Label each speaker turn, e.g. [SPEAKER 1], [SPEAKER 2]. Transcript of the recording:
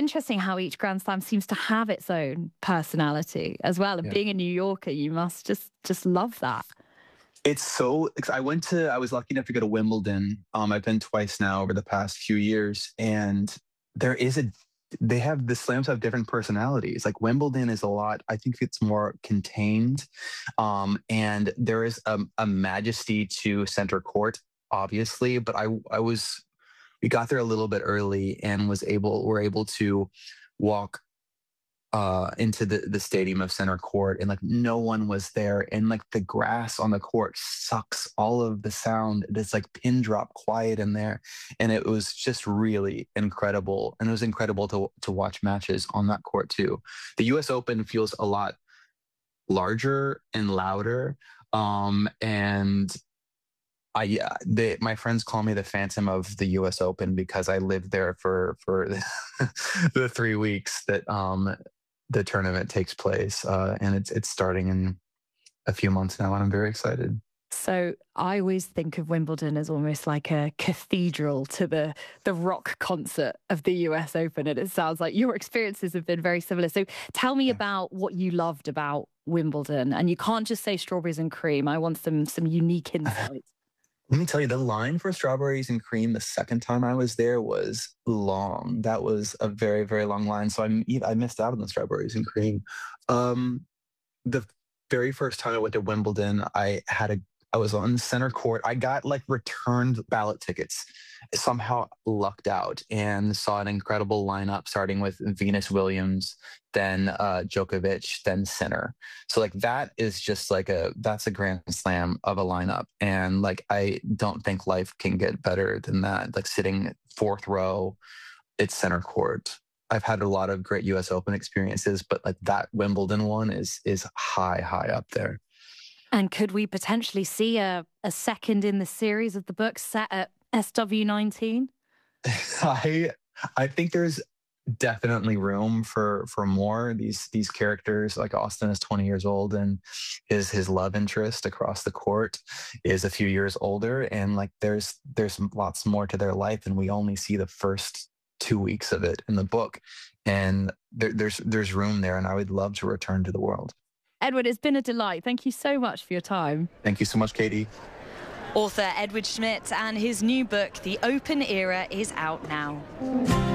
[SPEAKER 1] interesting how each Grand Slam seems to have its own personality as well. And being a New Yorker, you must just love that.
[SPEAKER 2] It's so, I was lucky enough to go to Wimbledon. I've been twice now over the past few years, and the slams have different personalities. Like Wimbledon is a lot, I think it's more contained. And there is a majesty to center court, obviously, but we got there a little bit early and were able to walk into the stadium of center court, and like no one was there, and like the grass on the court sucks all of the sound. It's like pin drop quiet in there, and it was just really incredible. And it was incredible to watch matches on that court too. The US Open feels a lot larger and louder, and my friends call me the Phantom of the U.S. Open because I lived there for the 3 weeks that the tournament takes place, and it's starting in a few months now, and I'm very excited.
[SPEAKER 1] So I always think of Wimbledon as almost like a cathedral to the rock concert of the US Open, and it sounds like your experiences have been very similar. So tell me about what you loved about Wimbledon, and you can't just say strawberries and cream. I want some unique insights.
[SPEAKER 2] Let me tell you, the line for strawberries and cream the second time I was there was long. That was a very, very long line. So I missed out on the strawberries and cream. The very first time I went to Wimbledon, I was on center court. I got like returned ballot tickets. Somehow lucked out and saw an incredible lineup starting with Venus Williams, then Djokovic, then Sinner. So like that is just that's a Grand Slam of a lineup. And like, I don't think life can get better than that. Like sitting fourth row, it's center court. I've had a lot of great US Open experiences, but like that Wimbledon one is high up there.
[SPEAKER 1] And could we potentially see a second in the series of the book set at SW19?
[SPEAKER 2] I think there's definitely room for more. These characters, like Austin is 20 years old, and his love interest across the court is a few years older, and like there's lots more to their life, and we only see the first 2 weeks of it in the book, and there's room there, and I would love to return to the world.
[SPEAKER 1] Edward, it's been a delight. Thank you so much for your time.
[SPEAKER 2] Thank you so much, Katie.
[SPEAKER 1] Author Edward Schmidt and his new book, The Open Era, is out now.